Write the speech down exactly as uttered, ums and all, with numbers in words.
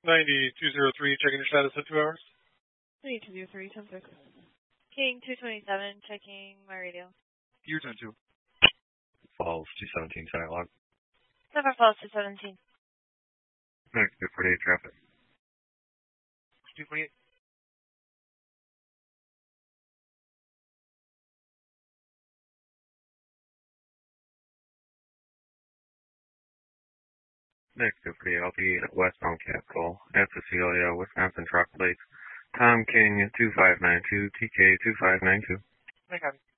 ninety-two oh three, checking your status at two hours. ninety-two oh three, ten six. King two twenty-seven, checking my radio. Gear ten two. Falls two seventeen, Senate log. Never Falls two seventeen. Next, two forty-eight traffic. two forty-eight. Next, two forty-eight, I'll be at westbound Capitol at Cecilia, Wisconsin Truck Plates. Tom King two five nine two, T K two five nine two. I got it.